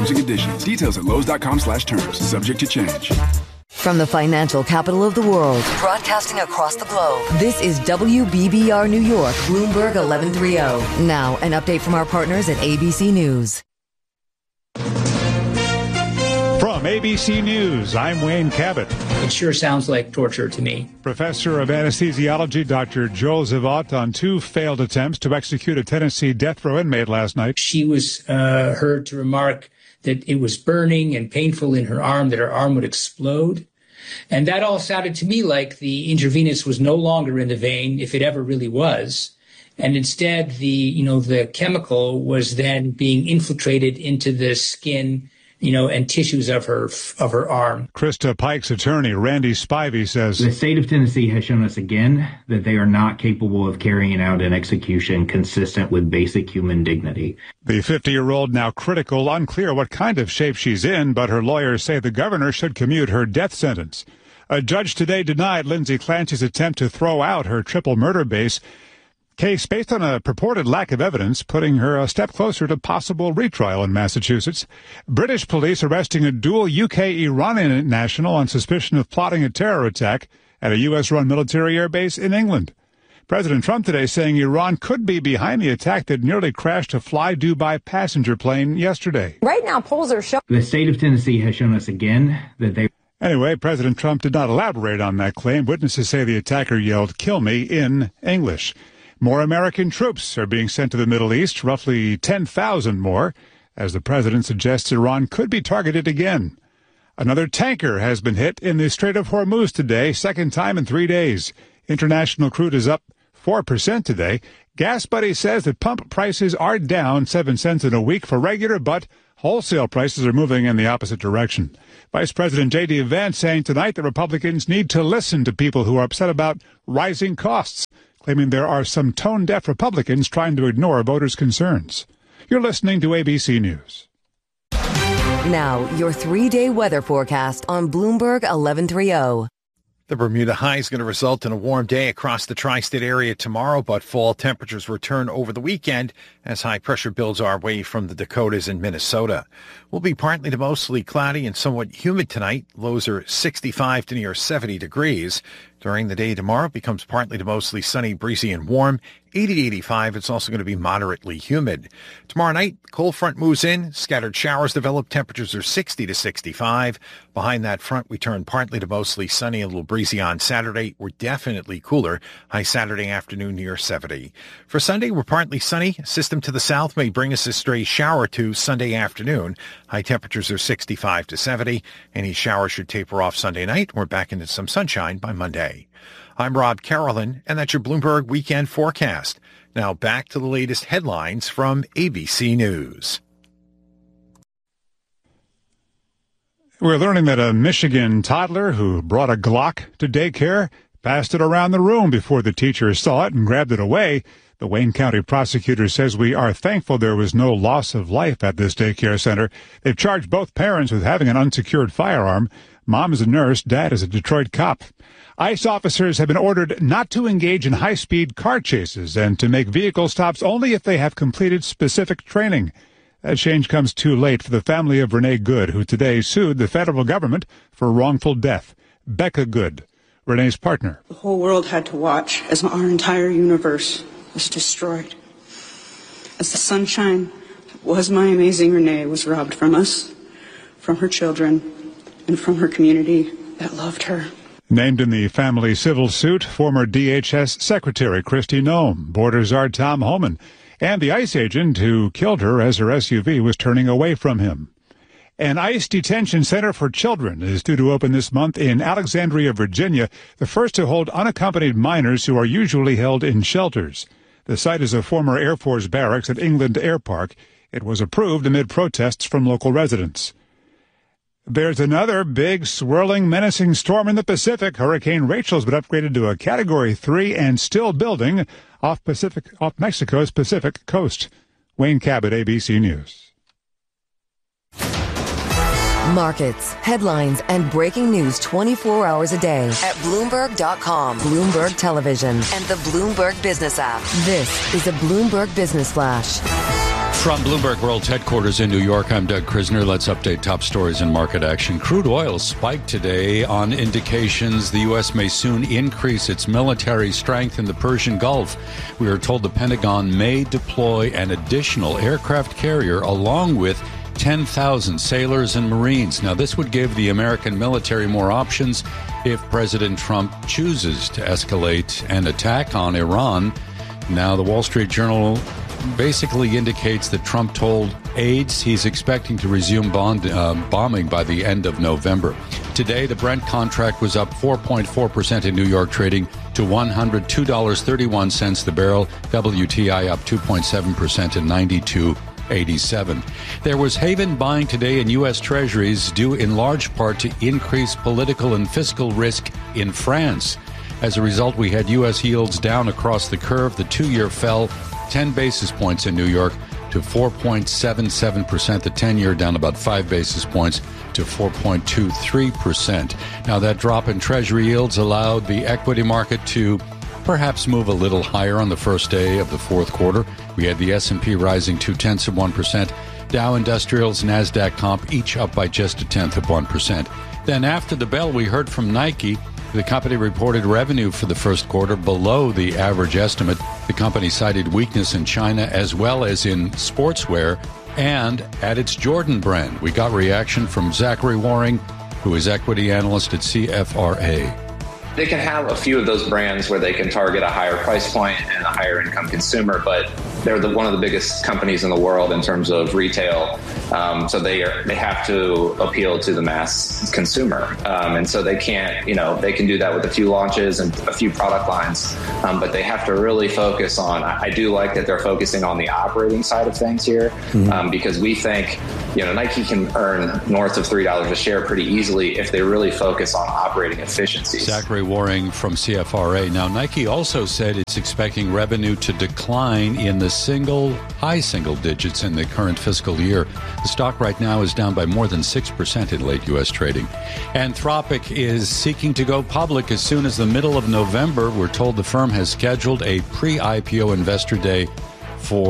and conditions. Details at Lowe's.com/terms. Subject to change. From the financial capital of the world, broadcasting across the globe, this is WBBR New York, Bloomberg 1130. Now, an update from our partners at ABC News. From ABC News, I'm Wayne Cabot. It sure sounds like torture to me. Professor of anesthesiology Dr. Joel Zavot on 2 failed attempts to execute a Tennessee death row inmate last night. She was heard to remark that it was burning and painful in her arm, that her arm would explode. And that all sounded to me like the intravenous was no longer in the vein, if it ever really was. And instead, the chemical was then being infiltrated into the skin, and tissues of her arm. Krista Pike's attorney, Randy Spivey, says the state of Tennessee has shown us again that they are not capable of carrying out an execution consistent with basic human dignity. The 50-year-old now critical, unclear what kind of shape she's in, but her lawyers say the governor should commute her death sentence. A judge today denied Lindsay Clancy's attempt to throw out her triple murder case based on a purported lack of evidence, putting her a step closer to possible retrial in Massachusetts. British police arresting a dual UK-Iranian national on suspicion of plotting a terror attack at a U.S.-run military airbase in England. President Trump today saying Iran could be behind the attack that nearly crashed a Fly Dubai passenger plane yesterday. Right now, polls are showing the state of Tennessee has shown us again that they... Anyway, President Trump did not elaborate on that claim. Witnesses say the attacker yelled, "Kill me," in English. More American troops are being sent to the Middle East, roughly 10,000 more, as the president suggests Iran could be targeted again. Another tanker has been hit in the Strait of Hormuz today, second time in 3 days. International crude is up 4% today. Gas Buddy says that pump prices are down 7 cents in a week for regular, but wholesale prices are moving in the opposite direction. Vice President J.D. Vance saying tonight that Republicans need to listen to people who are upset about rising costs, claiming there are some tone-deaf Republicans trying to ignore voters' concerns. You're listening to ABC News. Now, your 3-day weather forecast on Bloomberg 1130. The Bermuda high is going to result in a warm day across the tri-state area tomorrow, but fall temperatures return over the weekend as high pressure builds our way from the Dakotas and Minnesota. We'll be partly to mostly cloudy and somewhat humid tonight. Lows are 65 to near 70 degrees. During the day tomorrow, it becomes partly to mostly sunny, breezy, and warm. 80 to 85. It's also going to be moderately humid. Tomorrow night, cold front moves in. Scattered showers develop. Temperatures are 60 to 65. Behind that front, we turn partly to mostly sunny, a little breezy on Saturday. We're definitely cooler. High Saturday afternoon near 70. For Sunday, we're partly sunny. System to the south may bring us a stray shower to Sunday afternoon. High temperatures are 65 to 70. Any showers should taper off Sunday night. We're back into some sunshine by Monday. I'm Rob Carolyn, and that's your Bloomberg Weekend Forecast. Now back to the latest headlines from ABC News. We're learning that a Michigan toddler who brought a Glock to daycare passed it around the room before the teacher saw it and grabbed it away. The Wayne County prosecutor says we are thankful there was no loss of life at this daycare center. They've charged both parents with having an unsecured firearm. Mom is a nurse, dad is a Detroit cop. ICE officers have been ordered not to engage in high-speed car chases and to make vehicle stops only if they have completed specific training. That change comes too late for the family of Renee Good, who today sued the federal government for wrongful death. Becca Good, Renee's partner. The whole world had to watch as our entire universe was destroyed. As the sunshine that was my amazing Renee was robbed from us, from her children, and from her community that loved her. Named in the family civil suit, former DHS Secretary Kristi Noem, border czar Tom Homan, and the ICE agent who killed her as her SUV was turning away from him. An ICE detention center for children is due to open this month in Alexandria, Virginia, the first to hold unaccompanied minors who are usually held in shelters. The site is a former Air Force barracks at England Air Park. It was approved amid protests from local residents. There's another big, swirling, menacing storm in the Pacific. Hurricane Rachel's been upgraded to a Category 3 and still building off Mexico's Pacific coast. Wayne Cabot, ABC News. Markets, headlines, and breaking news 24 hours a day at Bloomberg.com, Bloomberg Television, and the Bloomberg Business app. This is a Bloomberg Business Flash. From Bloomberg World's headquarters in New York, I'm Doug Krisner. Let's update top stories and market action. Crude oil spiked today on indications the U.S. may soon increase its military strength in the Persian Gulf. We are told the Pentagon may deploy an additional aircraft carrier along with 10,000 sailors and Marines. Now, this would give the American military more options if President Trump chooses to escalate an attack on Iran. Now, the Wall Street Journal basically indicates that Trump told aides he's expecting to resume bombing by the end of November. Today, the Brent contract was up 4.4% in New York, trading to $102.31 the barrel. WTI up 2.7% to $92.87. There was haven buying today in U.S. Treasuries due in large part to increased political and fiscal risk in France. As a result, we had U.S. yields down across the curve. The 2-year fell 10 basis points in New York to 4.77%. The 10-year down about 5 basis points to 4.23%. Now, that drop in Treasury yields allowed the equity market to perhaps move a little higher on the first day of the fourth quarter. We had the S&P rising 0.2%. Dow Industrials, NASDAQ Comp each up by just 0.1%. Then after the bell, we heard from Nike. The company reported revenue for the first quarter below the average estimate. The company cited weakness in China as well as in sportswear and at its Jordan brand. We got reaction from Zachary Waring, who is equity analyst at CFRA. They can have a few of those brands where they can target a higher price point and a higher income consumer, but they're one of the biggest companies in the world in terms of retail. So they have to appeal to the mass consumer. And so they can't, they can do that with a few launches and a few product lines, but they have to really focus on, I do like that they're focusing on the operating side of things here, because we think, Nike can earn north of $3 a share pretty easily if they really focus on operating efficiencies. Zachary Waring from CFRA. Now, Nike also said it's expecting revenue to decline in the high single digits in the current fiscal year. The stock right now is down by more than 6% in late U.S. trading. Anthropic is seeking to go public as soon as the middle of November. We're told the firm has scheduled a pre-IPO investor day for